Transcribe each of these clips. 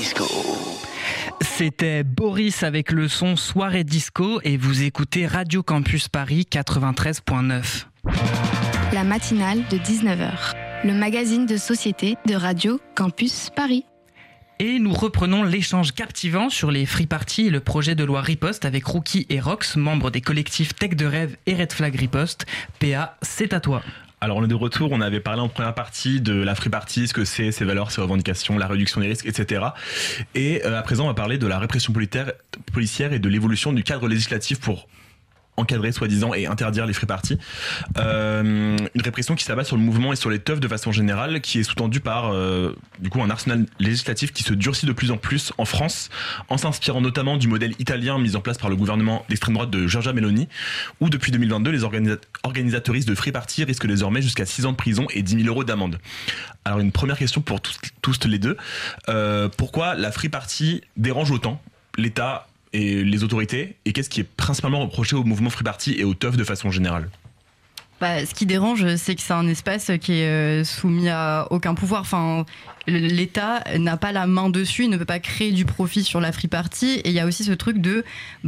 disco. C'était Boris avec le son Soirée Disco et vous écoutez Radio Campus Paris 93.9. La matinale de 19h, le magazine de société de Radio Campus Paris. Et nous reprenons l'échange captivant sur les free parties et le projet de loi Riposte avec Rookie et Rox, membres des collectifs Tech de Rêve et Red Flag Riposte. PA, c'est à toi. Alors on est de retour, on avait parlé en première partie de la free party, ce que c'est, ses valeurs, ses revendications, la réduction des risques, etc. Et à présent on va parler de la répression policière et de l'évolution du cadre législatif pour encadrer soi-disant et interdire les free parties. Une répression qui s'abat sur le mouvement et sur les teufs de façon générale, qui est sous-tendue par du coup un arsenal législatif qui se durcit de plus en plus en France, en s'inspirant notamment du modèle italien mis en place par le gouvernement d'extrême droite de Giorgia Meloni, où depuis 2022 les organisatrices de free party risquent désormais jusqu'à 6 ans de prison et 10 000 euros d'amende. Alors une première question pour tous les deux, pourquoi la free party dérange autant l'État et les autorités, et qu'est-ce qui est principalement reproché au mouvement free party et aux teufs de façon générale? Ce qui dérange, c'est que c'est un espace qui est soumis à aucun pouvoir. Enfin, l'État n'a pas la main dessus, il ne peut pas créer du profit sur la free party. Et il y a aussi ce truc de,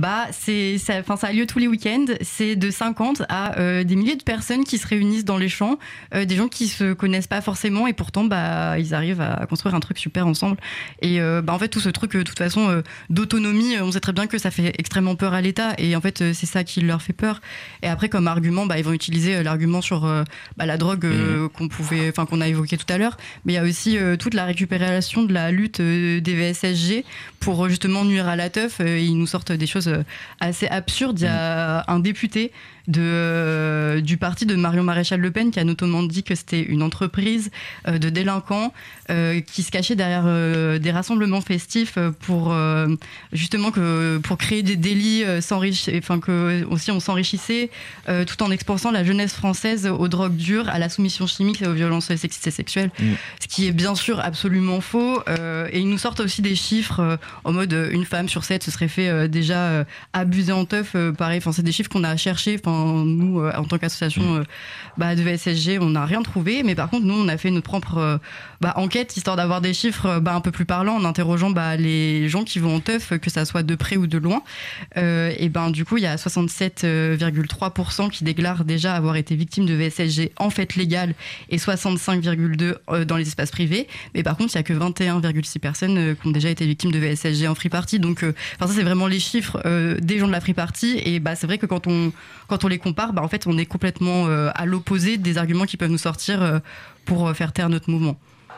ça a lieu tous les week-ends, c'est de 50 à des milliers de personnes qui se réunissent dans les champs, des gens qui se connaissent pas forcément, et pourtant, ils arrivent à construire un truc super ensemble. Et en fait, tout ce truc, de toute façon, d'autonomie, on sait très bien que ça fait extrêmement peur à l'État. Et en fait, c'est ça qui leur fait peur. Et après, comme argument, ils vont utiliser l'argument sur la drogue qu'on a évoqué tout à l'heure, mais il y a aussi toute la récupération de la lutte des VSSG pour justement nuire à la teuf. Ils nous sortent des choses assez absurdes. Il y a un député du parti de Marion Maréchal Le Pen qui a notamment dit que c'était une entreprise de délinquants qui se cachait derrière des rassemblements festifs pour justement pour créer des délits, que aussi on s'enrichissait tout en exportant la jeunesse française aux drogues dures, à la soumission chimique et aux violences sexistes et sexuelles, ce qui est bien sûr absolument faux. Et ils nous sortent aussi des chiffres en mode une femme sur 7 se serait fait déjà abuser en teuf, pareil. C'est des chiffres qu'on a cherchés. Nous, en tant qu'association de VSSG, on n'a rien trouvé, mais par contre, nous, on a fait notre propre enquête, histoire d'avoir des chiffres un peu plus parlants, en interrogeant les gens qui vont en teuf, que ça soit de près ou de loin. Du coup, il y a 67,3% qui déclarent déjà avoir été victimes de VSSG en fait légale, et 65,2% dans les espaces privés. Mais par contre, il n'y a que 21,6 personnes qui ont déjà été victimes de VSSG en free party. Donc, ça, c'est vraiment les chiffres des gens de la free party. Et c'est vrai que quand on les compare, en fait, on est complètement à l'opposé des arguments qui peuvent nous sortir pour faire taire notre mouvement.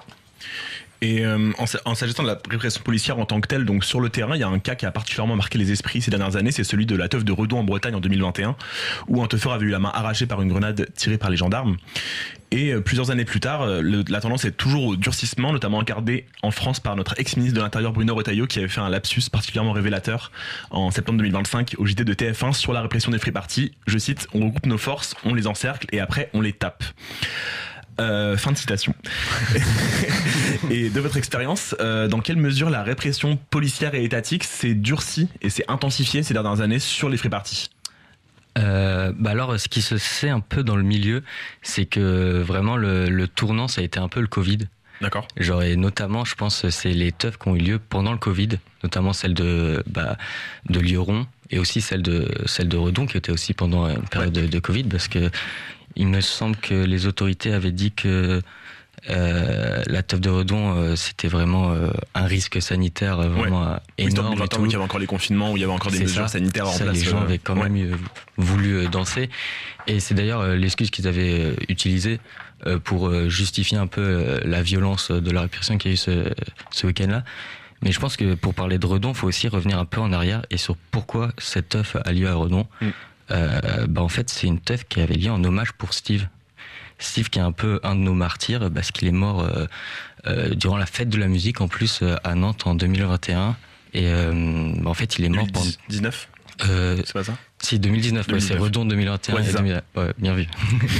Et en s'agissant de la répression policière en tant que telle, donc sur le terrain, il y a un cas qui a particulièrement marqué les esprits ces dernières années, c'est celui de la teuf de Redon en Bretagne en 2021, où un teufeur avait eu la main arrachée par une grenade tirée par les gendarmes. Et plusieurs années plus tard, la tendance est toujours au durcissement, notamment encadré en France par notre ex-ministre de l'Intérieur Bruno Retailleau, qui avait fait un lapsus particulièrement révélateur en septembre 2025 au JT de TF1 sur la répression des free party. Je cite: on regroupe nos forces, on les encercle et après on les tape. Fin de citation. Et de votre expérience, dans quelle mesure la répression policière et étatique s'est durcie et s'est intensifiée ces dernières années sur les free party? Alors, ce qui se sait un peu dans le milieu, c'est que vraiment le tournant, ça a été un peu le Covid. D'accord. Et notamment, je pense, c'est les teufs qui ont eu lieu pendant le Covid, notamment celle de Lioron et aussi celle de Redon, qui était aussi pendant une période de Covid, parce que il me semble que les autorités avaient dit que la teuf de Redon, c'était vraiment un risque sanitaire vraiment énorme. Oui, il y avait encore les confinements, où il y avait encore des mesures sanitaires en place. Les gens avaient quand même voulu danser. Et c'est d'ailleurs l'excuse qu'ils avaient utilisée pour justifier un peu la violence de la répression qu'il y a eu ce week-end-là. Mais je pense que pour parler de Redon, il faut aussi revenir un peu en arrière et sur pourquoi cette teuf a lieu à Redon. En fait, c'est une teuf qui avait lieu en hommage pour Steve. Steve, qui est un peu un de nos martyrs, parce qu'il est mort durant la fête de la musique, en plus, à Nantes en 2021. Et en fait, il est mort pendant... 2019 c'est pas ça? Si, 2019, 2019. C'est Redon 2021. Ouais, bien vu.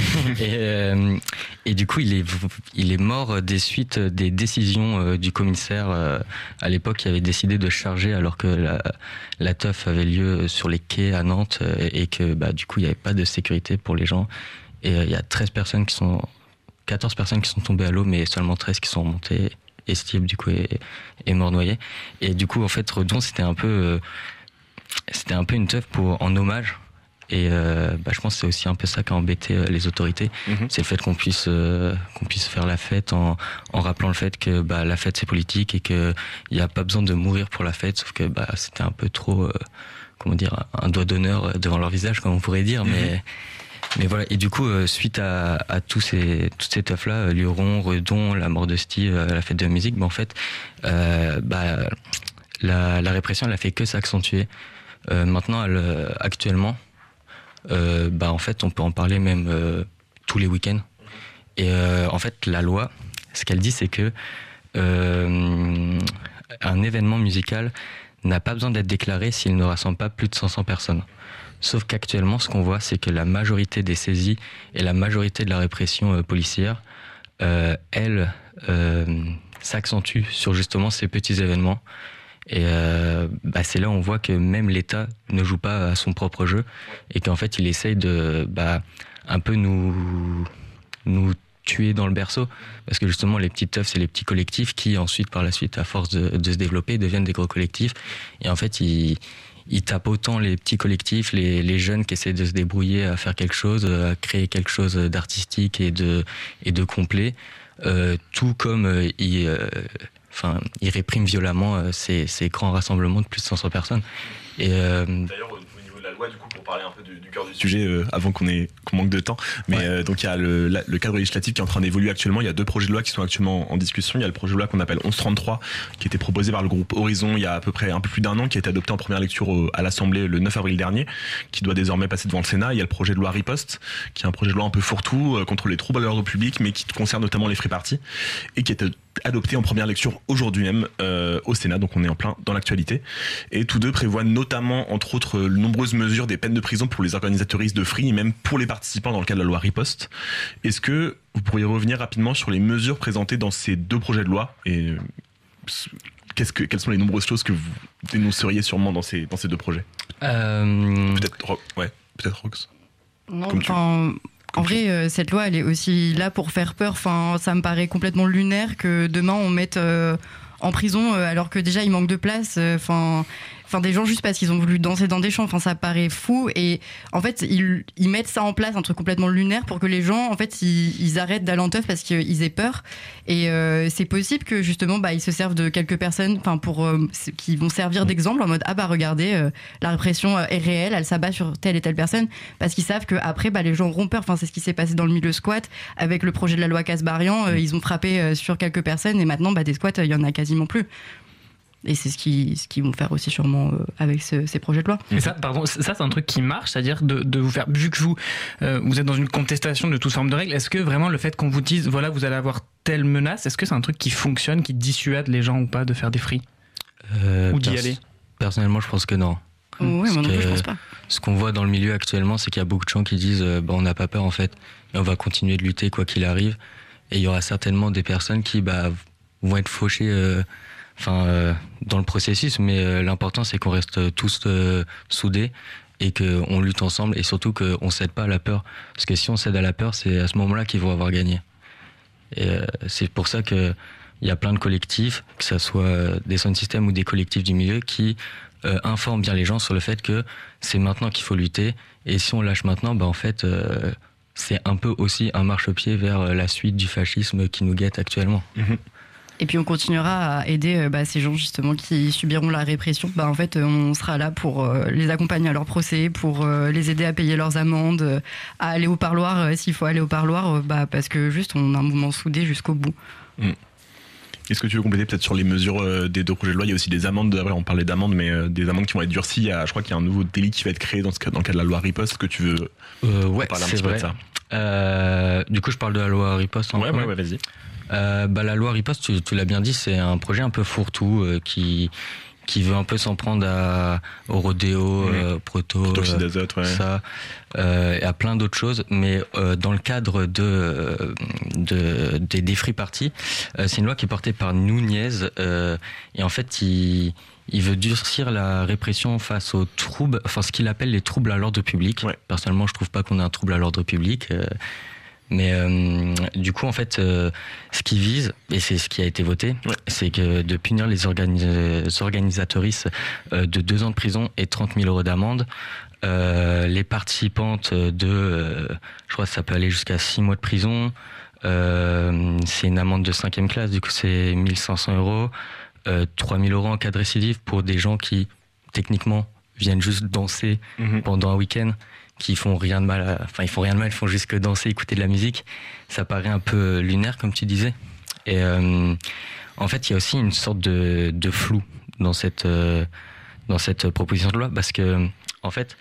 et du coup, il est mort des suites des décisions du commissaire à l'époque, qui avait décidé de charger alors que la teuf avait lieu sur les quais à Nantes et que du coup, il n'y avait pas de sécurité pour les gens. Et il y a 14 personnes qui sont tombées à l'eau, mais seulement 13 qui sont remontées. Estienne du coup est mort noyé. Et du coup en fait Redon c'était un peu une teuf en hommage. Et je pense que c'est aussi un peu ça qui a embêté les autorités. C'est le fait qu'on puisse faire la fête en rappelant le fait que la fête c'est politique et qu'il n'y a pas besoin de mourir pour la fête, sauf que c'était un peu trop un doigt d'honneur devant leur visage, comme on pourrait dire. Mais voilà, et du coup suite à toutes ces teufs là, Luron, Redon, la mort de Steve, la fête de la musique, en fait la répression elle a fait que s'accentuer. Maintenant actuellement en fait on peut en parler même tous les week-ends. Et en fait la loi, ce qu'elle dit c'est que un événement musical n'a pas besoin d'être déclaré s'il ne rassemble pas plus de 500 personnes. Sauf qu'actuellement ce qu'on voit c'est que la majorité des saisies et la majorité de la répression policière s'accentue sur justement ces petits événements. Et c'est là où on voit que même l'État ne joue pas à son propre jeu et qu'en fait il essaye de un peu nous tuer dans le berceau, parce que justement les petites teufs c'est les petits collectifs qui ensuite par la suite à force de se développer deviennent des gros collectifs, et en fait ils tapent autant les petits collectifs, les jeunes qui essaient de se débrouiller à faire quelque chose, à créer quelque chose d'artistique et de complet, tout comme ils répriment violemment ces grands rassemblements de plus de 500 personnes. Et d'ailleurs, au niveau de la loi, du coup, pour parler un peu du cœur du sujet, avant qu'on manque de temps, mais donc il y a le cadre législatif qui est en train d'évoluer actuellement. Il y a 2 projets de loi qui sont actuellement en discussion. Il y a le projet de loi qu'on appelle 1133, qui a été proposé par le groupe Horizon il y a à peu près un peu plus d'un an, qui a été adopté en première lecture à l'Assemblée le 9 avril dernier, qui doit désormais passer devant le Sénat. Il y a le projet de loi Riposte, qui est un projet de loi un peu fourre-tout contre les troubles à l'ordre public, mais qui concerne notamment les free parties, et qui est adopté en première lecture aujourd'hui même au Sénat, donc on est en plein dans l'actualité. Et tous deux prévoient notamment, entre autres, nombreuses mesures des peines de prison pour les organisateuristes de free et même pour les participants dans le cadre de la loi Riposte. Est-ce que vous pourriez revenir rapidement sur les mesures présentées dans ces 2 projets de loi et quelles sont les nombreuses choses que vous dénonceriez sûrement dans ces 2 projets? Peut-être Rox. Non, en vrai, cette loi, elle est aussi là pour faire peur. Enfin, ça me paraît complètement lunaire que demain on mette en prison alors que déjà il manque de place. Enfin, des gens juste parce qu'ils ont voulu danser dans des champs. Enfin, ça paraît fou. Et en fait, ils mettent ça en place, un truc complètement lunaire, pour que les gens, en fait, ils arrêtent d'aller en teuf parce qu'ils aient peur. Et c'est possible que justement, ils se servent de quelques personnes, qui vont servir d'exemple en mode regardez, la répression est réelle, elle s'abat sur telle et telle personne, parce qu'ils savent que après, les gens auront peur. Enfin, c'est ce qui s'est passé dans le milieu squat avec le projet de la loi Kasbarian. Ils ont frappé sur quelques personnes et maintenant, des squats, il y en a quasiment plus. Et c'est ce qu'ils vont faire aussi sûrement avec ces projets de loi. Mais ça c'est un truc qui marche, c'est-à-dire de vous faire, vu que vous êtes dans une contestation de toute forme de règles, est-ce que vraiment le fait qu'on vous dise voilà vous allez avoir telle menace, est-ce que c'est un truc qui fonctionne, qui dissuade les gens ou pas de faire des free ou d'y aller? Personnellement je pense que non. Oui, moi non plus je pense pas. Ce qu'on voit dans le milieu actuellement, c'est qu'il y a beaucoup de gens qui disent on n'a pas peur en fait, et on va continuer de lutter quoi qu'il arrive, et il y aura certainement des personnes qui vont être fauchées dans le processus, mais l'important c'est qu'on reste tous soudés et qu'on lutte ensemble, et surtout qu'on cède pas à la peur, parce que si on cède à la peur, c'est à ce moment-là qu'ils vont avoir gagné. Et c'est pour ça que il y a plein de collectifs, que ce soit des sound systems ou des collectifs du milieu, qui informent bien les gens sur le fait que c'est maintenant qu'il faut lutter, et si on lâche maintenant, en fait c'est un peu aussi un marchepied vers la suite du fascisme qui nous guette actuellement. Et puis on continuera à aider ces gens justement qui subiront la répression. En fait, on sera là pour les accompagner à leur procès, pour les aider à payer leurs amendes, à aller au parloir s'il faut aller au parloir, parce que juste on a un mouvement soudé jusqu'au bout. Est-ce que tu veux compléter peut-être sur les mesures des 2 projets de loi? Il y a aussi des amendes, on parlait d'amendes, mais des amendes qui vont être durcies. Je crois qu'il y a un nouveau délit qui va être créé dans le cadre de la loi Riposte. Est-ce que tu veux parler un petit peu de ça? Du coup, je parle de la loi Riposte. Ouais, vas-y. La loi Riposte, tu l'as bien dit, c'est un projet un peu fourre-tout qui veut un peu s'en prendre au rodéo, protoxyde d'azote, ça, et à plein d'autres choses. Mais dans le cadre des free parties, c'est une loi qui est portée par Nunez, et en fait il veut durcir la répression face aux troubles, ce qu'il appelle les troubles à l'ordre public. Personnellement, je trouve pas qu'on ait un trouble à l'ordre public. Mais du coup, en fait, ce qu'ils visent, et c'est ce qui a été voté, c'est que de punir les organisatrices de 2 ans de prison et 30 000 euros d'amende. Les participantes je crois que ça peut aller jusqu'à 6 mois de prison. C'est une amende de 5e classe, du coup c'est 1 500 euros. 3 000 euros en cas de récidive pour des gens qui, techniquement, viennent juste danser pendant un week-end, qui font rien de mal, ils font rien de mal, ils font juste que danser, écouter de la musique. Ça paraît un peu lunaire, comme tu disais. Et en fait, il y a aussi une sorte de flou dans cette proposition de loi, parce que, en fait,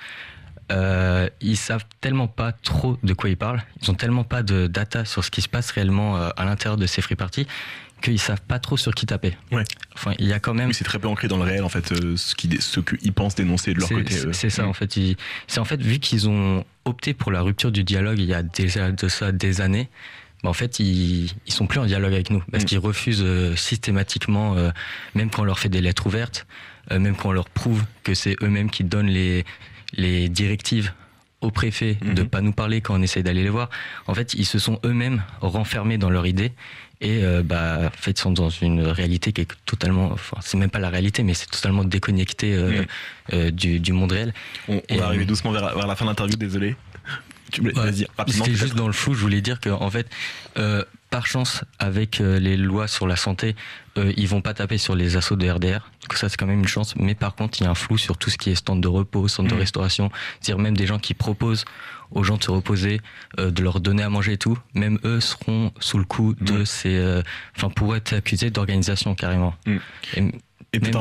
ils savent tellement pas trop de quoi ils parlent, ils ont tellement pas de data sur ce qui se passe réellement à l'intérieur de ces free parties, qu'ils savent pas trop sur qui taper. Ouais. Enfin, il y a quand même. Oui, c'est très peu ancré dans le réel, en fait, ce qu'ils pensent dénoncer de leur côté. C'est ça, en fait. C'est en fait, vu qu'ils ont opté pour la rupture du dialogue il y a déjà de ça des années, bah en fait, ils sont plus en dialogue avec nous, parce qu'ils refusent systématiquement, même quand on leur fait des lettres ouvertes, même quand on leur prouve que c'est eux-mêmes qui donnent les directives au préfet de pas nous parler quand on essaye d'aller les voir. En fait, ils se sont eux-mêmes renfermés dans leur idée et en fait, sont dans une réalité qui est totalement, c'est même pas la réalité, mais c'est totalement déconnecté du monde réel. On va arriver doucement vers la fin de l'interview, désolé. Vas-y, rapidement. C'était juste dans le flou, je voulais dire que, en fait, par chance, avec les lois sur la santé, ils vont pas taper sur les assos de RDR. Donc ça, c'est quand même une chance. Mais par contre, il y a un flou sur tout ce qui est stand de repos, stand de restauration. C'est-à-dire même des gens qui proposent aux gens de se reposer, de leur donner à manger et tout. Même eux seront sous le coup de ces... pourraient être accusés d'organisation, carrément. Et peut-être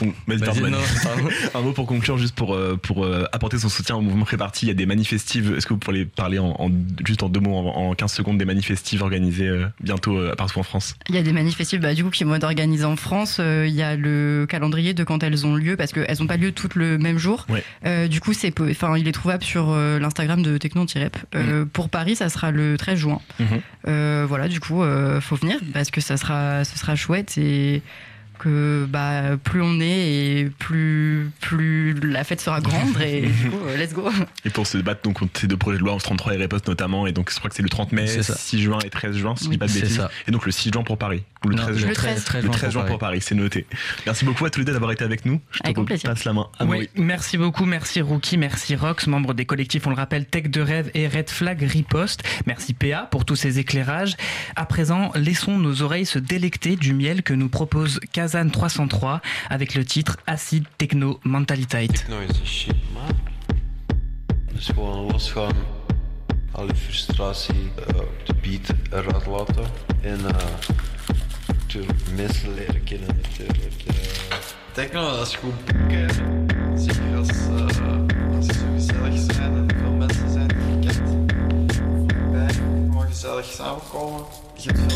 un mot pour conclure, juste pour apporter son soutien au mouvement Free-Party. Il y a des manifestives. Est-ce que vous pourriez parler juste en 2 mots, en 15 secondes, des manifestives organisées bientôt partout en France? Il y a des manifestives du coup qui vont être organisées en France. Il y a le calendrier de quand elles ont lieu, parce qu'elles n'ont pas lieu toutes le même jour. Du coup, il est trouvable sur l'Instagram de Techno-Rep. Pour Paris, ça sera le 13 juin. Voilà, du coup, faut venir parce que ce sera chouette et que plus on est et plus la fête sera grande et du coup let's go. Et pour se battre donc contre ces 2 projets de loi 1133 et Riposte notamment, et donc je crois que c'est le 30 mai, 6 juin et 13 juin si je dis pas de bêtises. Et donc le 6 juin pour Paris ou le 13 juin. Le 13 juin pour Paris, c'est noté. Merci beaucoup à tous les deux d'avoir été avec nous. Je te passe la main. Merci beaucoup, merci Rookie, merci Rox, membre des collectifs, on le rappelle, Tech de Rêve et Red Flag Riposte. Merci PA pour tous ces éclairages. À présent, laissons nos oreilles se délecter du miel que nous propose Kazan 303 avec le titre Acid Techno Mentaliteit. Techno is the shit, man. Dus gewoon losgaan, alle frustratie op de beat eruit laten en natuurlijk mensen leren kennen natuurlijk. Techno, dat is goed boeken, zeker als ze zo gezellig zijn en veel mensen zijn die je kent. Bij, gewoon gezellig samenkomen. Je hebt veel